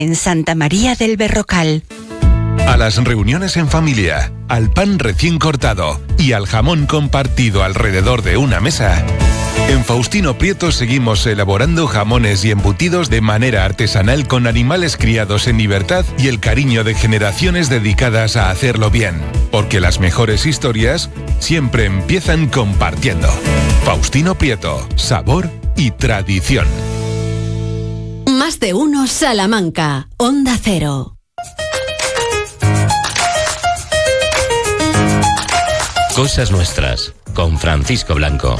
en Santa María del Berrocal. A las reuniones en familia, al pan recién cortado y al jamón compartido alrededor de una mesa, en Faustino Prieto seguimos elaborando jamones y embutidos de manera artesanal con animales criados en libertad y el cariño de generaciones dedicadas a hacerlo bien. Porque las mejores historias siempre empiezan compartiendo. Faustino Prieto, sabor y tradición. Más de uno Salamanca, Onda Cero. Cosas Nuestras, con Francisco Blanco.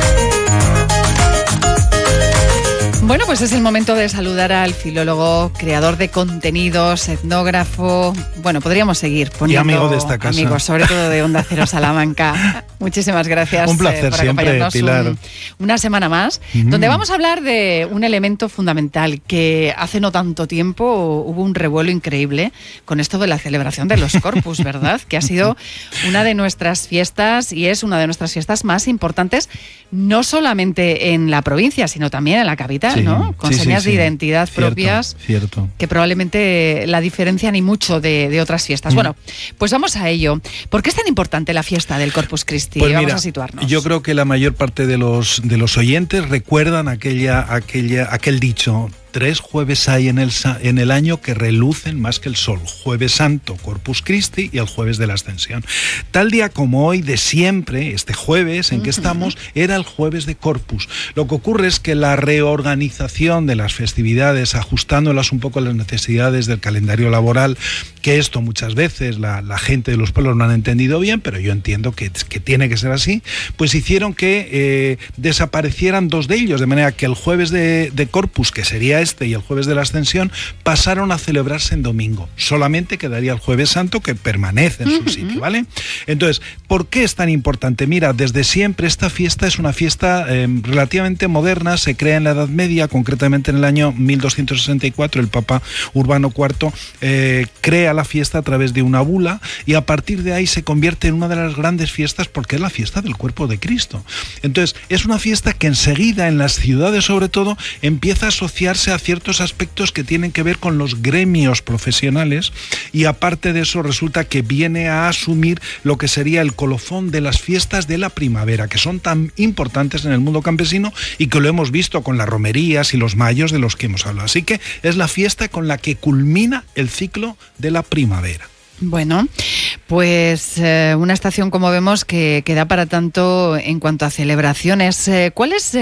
Bueno, pues es el momento de saludar al filólogo, creador de contenidos, etnógrafo. Bueno, podríamos seguir poniendo y amigo de esta casa. Amigos, sobre todo de Onda Cero Salamanca. Muchísimas gracias. Un placer por siempre, acompañarnos Pilar. Una semana más, donde vamos a hablar de un elemento fundamental que hace no tanto tiempo hubo un revuelo increíble con esto de la celebración de los Corpus, ¿verdad? Que ha sido una de nuestras fiestas y es una de nuestras fiestas más importantes, no solamente en la provincia, sino también en la capital. Sí, ¿no? Con señas de identidad propias, cierto. Que probablemente la diferencian y mucho de otras fiestas. Bueno, pues vamos a ello. ¿Por qué es tan importante la fiesta del Corpus Christi? Pues vamos mira, a situarnos. Yo creo que la mayor parte de los oyentes recuerdan aquel dicho: 3 jueves hay en el año que relucen más que el sol. Jueves Santo, Corpus Christi, y el jueves de la Ascensión. Tal día como hoy, de siempre, este jueves en que estamos, era el jueves de Corpus. Lo que ocurre es que la reorganización de las festividades, ajustándolas un poco a las necesidades del calendario laboral, que esto muchas veces la gente de los pueblos no han entendido bien, pero yo entiendo que tiene que ser así, pues hicieron que desaparecieran 2 de ellos, de manera que el jueves de Corpus, que sería y el jueves de la Ascensión, pasaron a celebrarse en domingo. Solamente quedaría el Jueves Santo, que permanece en su sitio, ¿vale? Entonces, ¿por qué es tan importante? Mira, desde siempre esta fiesta es una fiesta relativamente moderna, se crea en la Edad Media, concretamente en el año 1264, el Papa Urbano IV crea la fiesta a través de una bula, y a partir de ahí se convierte en una de las grandes fiestas, porque es la fiesta del cuerpo de Cristo. Entonces, es una fiesta que enseguida, en las ciudades sobre todo, empieza a asociarse a ciertos aspectos que tienen que ver con los gremios profesionales, y aparte de eso resulta que viene a asumir lo que sería el colofón de las fiestas de la primavera, que son tan importantes en el mundo campesino y que lo hemos visto con las romerías y los mayos de los que hemos hablado. Así que es la fiesta con la que culmina el ciclo de la primavera. Bueno, pues una estación, como vemos, que da para tanto en cuanto a celebraciones. ¿Cuáles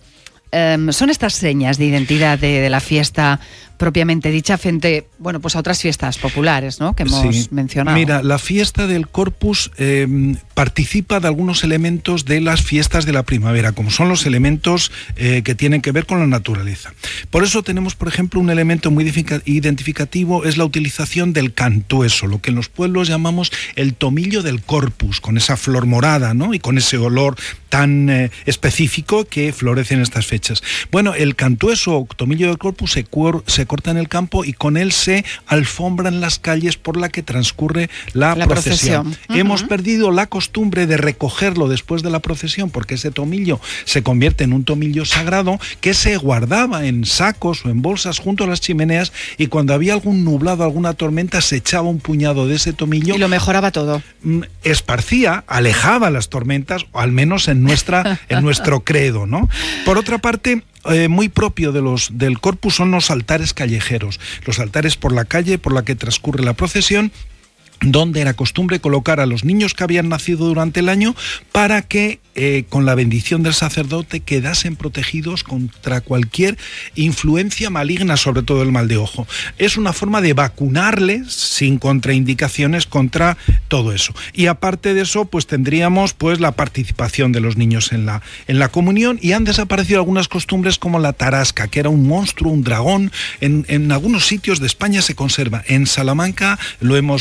son estas señas de identidad de la fiesta propiamente dicha frente, bueno, pues a otras fiestas populares, ¿no?, que hemos mencionado? Mira, la fiesta del Corpus participa de algunos elementos de las fiestas de la primavera, como son los elementos que tienen que ver con la naturaleza. Por eso tenemos, por ejemplo, un elemento muy identificativo, es la utilización del cantueso, lo que en los pueblos llamamos el tomillo del Corpus, con esa flor morada, ¿no?, y con ese olor tan específico que florece en estas fechas. Bueno, el cantueso o tomillo del Corpus se corta en el campo y con él se alfombran las calles por la que transcurre la procesión. Hemos perdido la costumbre de recogerlo después de la procesión, porque ese tomillo se convierte en un tomillo sagrado que se guardaba en sacos o en bolsas junto a las chimeneas, y cuando había algún nublado, alguna tormenta, se echaba un puñado de ese tomillo. Y lo mejoraba todo. Esparcía, alejaba las tormentas, o al menos en nuestro credo, ¿no? Por otra parte, muy propio del Corpus son los altares callejeros, los altares por la calle por la que transcurre la procesión, donde era costumbre colocar a los niños que habían nacido durante el año para que con la bendición del sacerdote quedasen protegidos contra cualquier influencia maligna, sobre todo el mal de ojo. Es una forma de vacunarles sin contraindicaciones contra todo eso. Y aparte de eso, pues tendríamos pues la participación de los niños en la comunión, y han desaparecido algunas costumbres como la tarasca, que era un monstruo, un dragón. En algunos sitios de España se conserva. En Salamanca lo hemos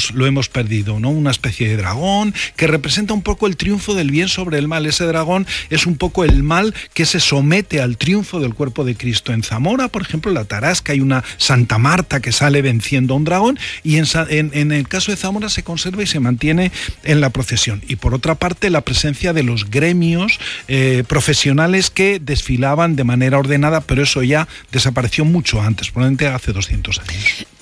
hemos perdido, ¿no? Una especie de dragón que representa un poco el triunfo del bien sobre el mal. Ese dragón es un poco el mal que se somete al triunfo del cuerpo de Cristo. En Zamora, por ejemplo, en la Tarasca hay una Santa Marta que sale venciendo a un dragón, y en el caso de Zamora se conserva y se mantiene en la procesión. Y por otra parte, la presencia de los gremios profesionales que desfilaban de manera ordenada, pero eso ya desapareció mucho antes, probablemente hace 200 años.